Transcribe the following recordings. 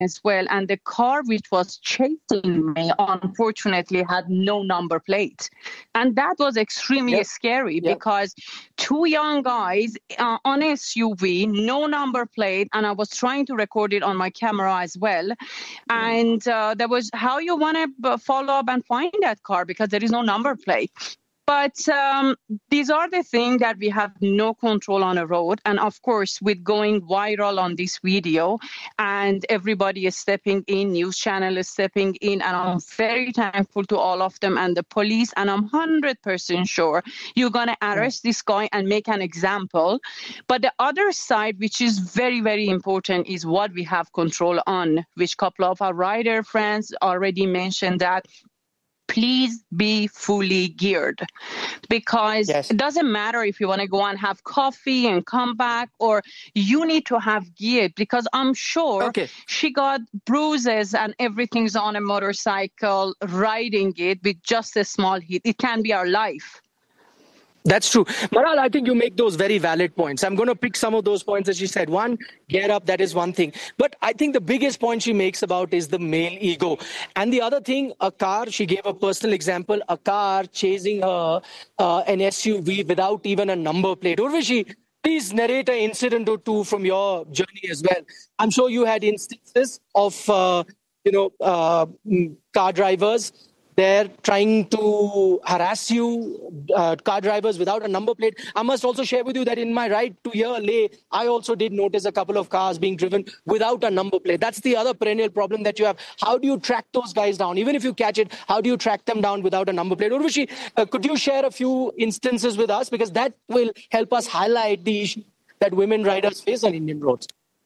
as well. And the car which was chasing me, unfortunately, had no number plate. And that was extremely scary because two young guys on SUV, no number plate, and I was trying to record it on my camera as well. And there was how you want to follow up and find that car because there is no number plate. But these are the things that we have no control on the road. And of course, with going viral on this video and everybody is stepping in, news channel is stepping in, and I'm very thankful to all of them and the police. And I'm 100% sure you're going to arrest this guy and make an example. But the other side, which is very, very important, is what we have control on, which a couple of our rider friends already mentioned that. Please be fully geared because it doesn't matter if you want to go and have coffee and come back, or you need to have gear because I'm sure she got bruises and everything's on a motorcycle riding it with just a small hit. It can be our life. That's true. Maral, I think you make those very valid points. I'm going to pick some of those points that she said. One, get up, that is one thing. But I think the biggest point she makes about is the male ego. And the other thing, a car, she gave a personal example, a car chasing her, an SUV without even a number plate. Urvashi, please narrate an incident or two from your journey as well. I'm sure you had instances of, car drivers. They're trying to harass you, car drivers without a number plate. I must also share with you that in my ride to here, Leh, I also did notice a couple of cars being driven without a number plate. That's the other perennial problem that you have. How do you track those guys down? Even if you catch it, how do you track them down without a number plate? Urvashi, could you share a few instances with us? Because that will help us highlight the issue that women riders face on Indian roads.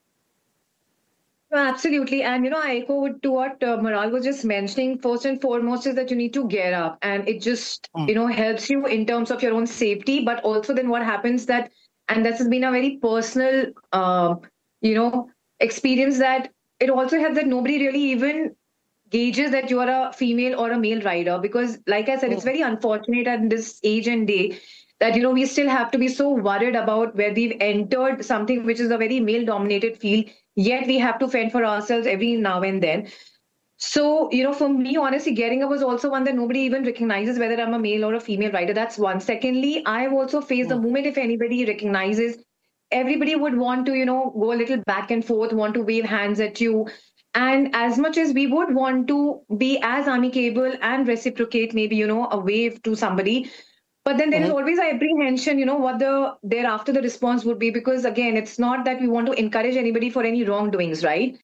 Absolutely. And, I echo to what Maral was just mentioning. First and foremost is that you need to gear up, and it just, helps you in terms of your own safety. But also then what happens that, and this has been a very personal, experience, that it also helps that nobody really even gauges that you are a female or a male rider. Because like I said, it's very unfortunate at this age and day that, we still have to be so worried about where we've entered something which is a very male dominated field. Yet we have to fend for ourselves every now and then. So, for me, honestly, gearing up was also one that nobody even recognizes whether I'm a male or a female rider. That's one. Secondly, I've also faced the moment if anybody recognizes, everybody would want to, go a little back and forth, want to wave hands at you. And as much as we would want to be as amicable and reciprocate, maybe, a wave to somebody, but then there is always an apprehension, what thereafter the response would be, because again, it's not that we want to encourage anybody for any wrongdoings, right?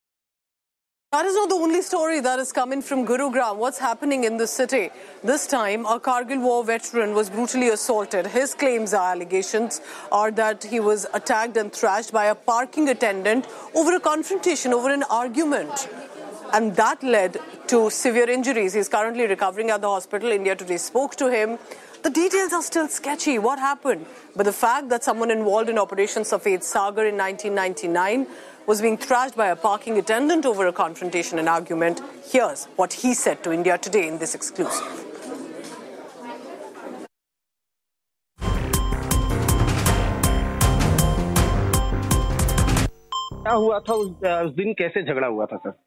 That is not the only story that is coming from Gurugram. What's happening in the city? This time, a Kargil war veteran was brutally assaulted. His claims are allegations are that he was attacked and thrashed by a parking attendant over a confrontation, over an argument. And that led to severe injuries. He's currently recovering at the hospital. India Today spoke to him. The details are still sketchy. What happened? But the fact that someone involved in Operation Safed Sagar in 1999 was being thrashed by a parking attendant over a confrontation and argument. Here's what he said to India Today in this exclusive. क्या हुआ था उस दिन, कैसे झगड़ा हुआ था sir?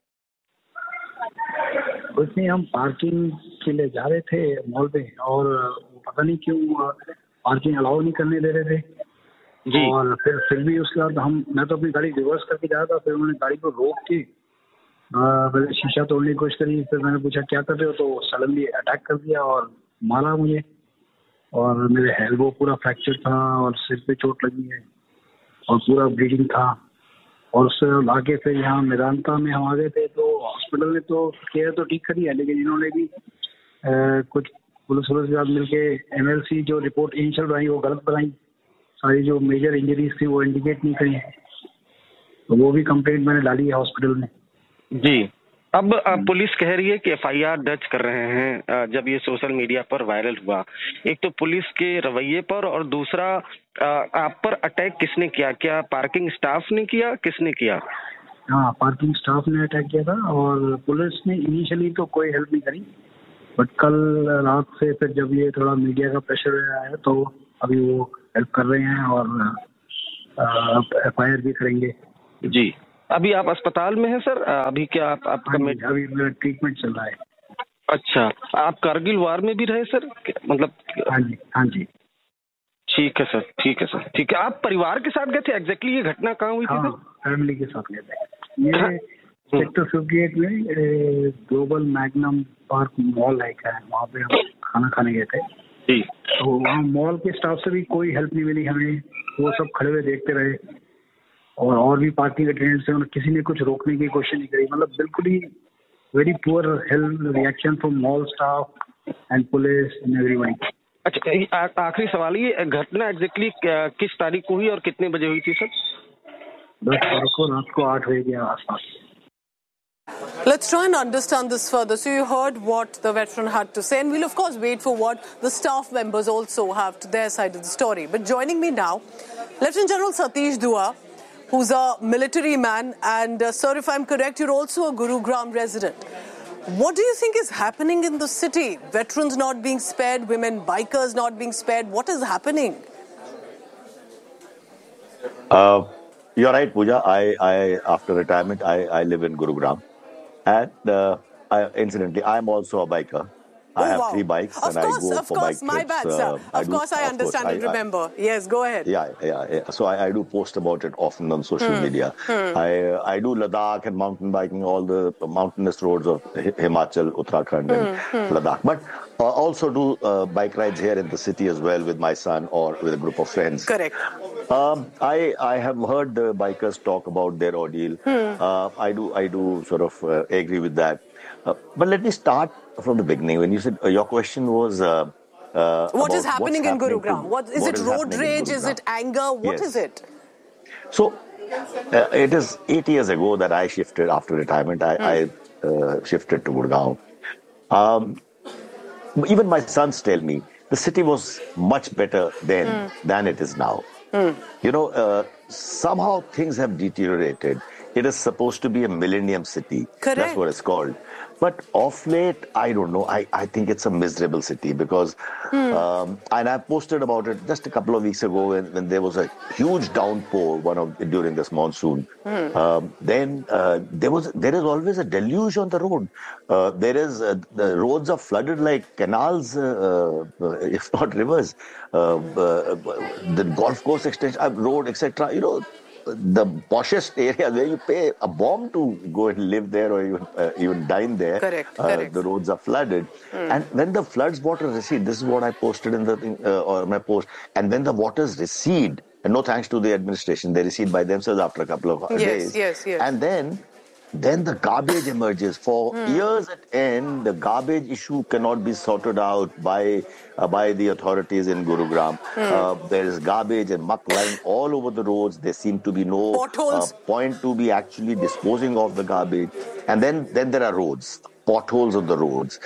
कुछ नहीं, हम पार्किंग के लिए जा रहे थे मॉल पे और पता नहीं क्यों पार्किंग अलाउ नहीं करने दे रहे थे जी। और फिर भी उसके बाद मैं तो अपनी गाड़ी रिवर्स करके जा रहा था, फिर उन्होंने गाड़ी को रोक के पहले शीशा तोड़ने की कोशिश करी। फिर मैंने पूछा क्या कर रहे हो, तो सडनली अटैक कर दिया और मारा मुझे, और मेरे एल्बो पूरा फ्रैक्चर था और सिर पे चोट लगी है और पूरा ब्लीडिंग था। और उससे आगे फिर यहाँ मेदांता में हम आ गए थे, तो हॉस्पिटल ने तो केयर तो ठीक करी है, लेकिन इन्होंने भी कुछ पुलिस के साथ मिलके MLC जो रिपोर्ट इनिशियल बनाई वो गलत बनाई, सारी जो मेजर इंजरीज थी वो इंडिकेट नहीं करी, तो वो भी कंप्लेंट मैंने डाली है हॉस्पिटल में जी। अब पुलिस कह रही है कि FIR दर्ज कर रहे हैं जब ये सोशल मीडिया पर वायरल हुआ। एक तो पुलिस के रवैये पर, और दूसरा आप पर अटैक किसने किया? क्या पार्किंग स्टाफ ने किया, किसने किया? हाँ, पार्किंग स्टाफ ने अटैक किया था और पुलिस ने इनिशियली तो कोई हेल्प नहीं करी, बट कल रात से फिर जब ये थोड़ा मीडिया का प्रेशर आया तो अभी वो हेल्प कर रहे हैं और FIR भी करेंगे जी। अभी आप अस्पताल में हैं सर? अभी क्या आपका अभी मेरा ट्रीटमेंट चल रहा है। अच्छा, आप कारगिल वार में भी रहे सर? मतलब हाँ जी। ठीक है सर, ठीक है सर, ठीक है। आप परिवार के साथ गए थे? एग्जैक्टली ये घटना कहाँ हुई थी? फैमिली के साथ गए थे। ये सेक्टर 58 में ग्लोबल मैग्नम पार्क मॉल है, वहाँ पे हम खाना खाने गए थे जी। तो वहाँ मॉल के स्टाफ से भी कोई हेल्प नहीं मिली हमें, वो सब खड़े हुए देखते रहे और भी पार्किंग अटेंडेंट से किसी ने कुछ रोकने की कोशिश नहीं करी। मतलब बिल्कुल ही very poor help reaction from mall staff and police and everyone. अच्छा, आखिरी सवाल, ये घटना एग्जैक्टली किस तारीख को हुई और कितने बजे हुई थी सर? 10 तारीख को रात को 8 बजे के आसपास। Let's try and understand this further. So you heard what the veteran had to say, and we'll of course wait for what the staff members also have to their side of the story. But joining me now, Lieutenant General Satish Dua, who's a military man, and sir, if I'm correct, you're also a Gurugram resident. What do you think is happening in the city? Veterans not being spared, women bikers not being spared. What is happening? You're right, Pooja. I after retirement, I live in Gurugram. And incidentally, I'm also a biker. I have 3 bikes and I go for bike trips. Of course, my bad, sir. Of course, I understand and remember. Yes, go ahead. Yeah. So I do post about it often on social media. I do Ladakh and mountain biking, all the mountainous roads of Himachal, Uttarakhand and Ladakh. But also do bike rides here in the city as well with my son or with a group of friends. Correct. I have heard the bikers talk about their ordeal. I do sort of agree with that. But let me start from the beginning. When you said your question was what is happening in Gurugram? What is it? Road rage? Is it anger? What is it? So it is 8 years ago that I shifted after retirement. I shifted to Gurgaon. Even my sons tell me the city was much better then than it is now. You know, somehow things have deteriorated. It is supposed to be a millennium city. Correct. That's what it's called. But of late, I don't know. I think it's a miserable city because, and I posted about it just a couple of weeks ago when there was a huge downpour during this monsoon. Then there is always a deluge on the road. The roads are flooded like canals, if not rivers. The golf course extension, road, etc. You know, the poshest area where you pay a bomb to go and live there or even dine there. Correct. The roads are flooded. And when the floods water recede, this is what I posted in the thing, or my post. And when the waters recede, and no thanks to the administration, they recede by themselves after a couple of days. Yes. And then the garbage emerges. For years at end, the garbage issue cannot be sorted out by the authorities in Gurugram. There is garbage and muck lying all over the roads. There seem to be no point to be actually disposing of the garbage. And then there are roads, potholes on the roads.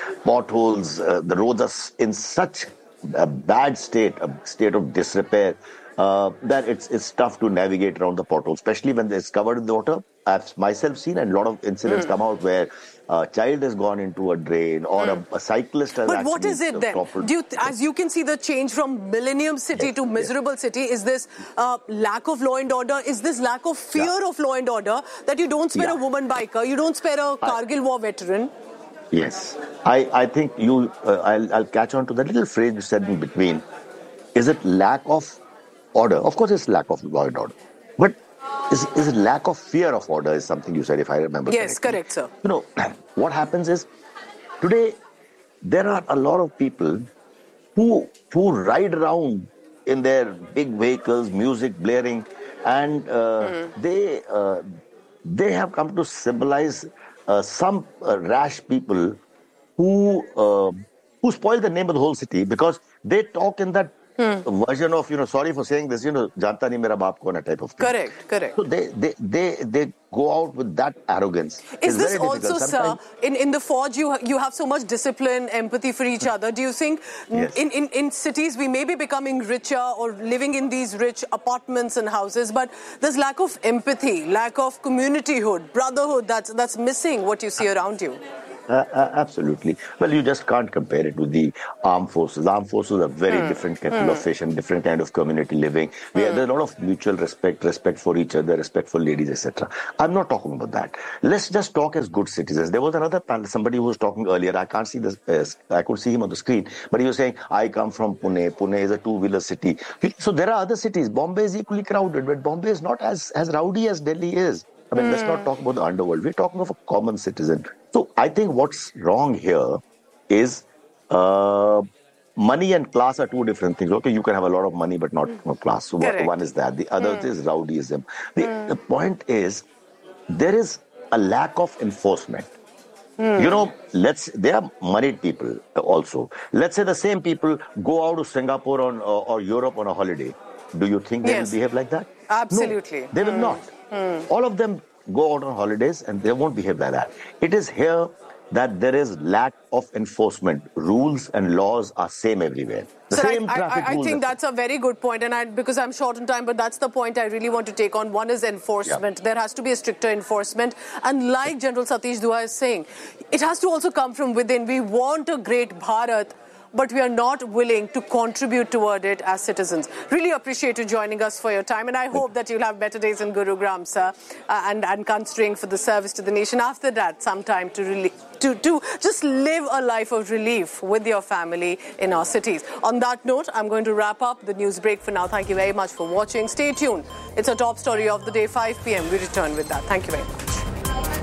The roads are in such a bad state, a state of disrepair, that it's tough to navigate around the potholes, especially when it's covered in the water. I've myself seen a lot of incidents come out where a child has gone into a drain or a cyclist has But what is it then? As you can see the change from millennium city to miserable city, is this lack of law and order? Is this lack of fear of law and order that you don't spare a woman biker, you don't spare a Kargil war veteran? Yes. I think I'll catch on to that little phrase you said in between. Is it lack of order? Of course it's lack of law and order. But is it lack of fear of order is something you said, if I remember correctly. Yes, correct, sir. You know, what happens is, today, there are a lot of people who ride around in their big vehicles, music blaring, and they have come to symbolize some rash people who spoil the name of the whole city because they talk in that version of, sorry for saying this, janta nahi mera baap kaun hai type of thing. Correct. So they go out with that arrogance. Is this also, sir, in the Forge you have so much discipline, empathy for each other. Do you think in cities we may be becoming richer or living in these rich apartments and houses, but there's lack of empathy, lack of communityhood, brotherhood that's missing what you see around you? Absolutely. Well, you just can't compare it with the armed forces. Armed forces are very different kettle of fish and different kind of community living. There's a lot of mutual respect for each other, respect for ladies, etc. I'm not talking about that. Let's just talk as good citizens. There was another panel, somebody who was talking earlier. I can't see this. I could see him on the screen, but he was saying, "I come from Pune. Pune is a two-wheeler city." So there are other cities. Bombay is equally crowded, but Bombay is not as rowdy as Delhi is. I mean, let's not talk about the underworld. We're talking of a common citizen. So I think what's wrong here is money and class are two different things. Okay, you can have a lot of money but not class. So one is that. The other is rowdyism. The point is there is a lack of enforcement. You know, there are moneyed people also. Let's say the same people go out to Singapore or Europe on a holiday. Do you think they will behave like that? Absolutely. No, they will not. All of them go out on holidays and they won't behave like that. It is here that there is lack of enforcement. Rules and laws are same everywhere. I think that's a very good point, and because I'm short on time, but that's the point I really want to take on. One is enforcement. Yeah. There has to be a stricter enforcement, and like General Satish Dua is saying, it has to also come from within. We want a great Bharat, but we are not willing to contribute toward it as citizens. Really appreciate you joining us for your time, and I hope that you'll have better days in Gurugram, sir, and considering for the service to the nation after that, sometime to just live a life of relief with your family in our cities. On that note, I'm going to wrap up the news break for now. Thank you very much for watching. Stay tuned. It's a top story of the day, 5 p.m. We return with that. Thank you very much.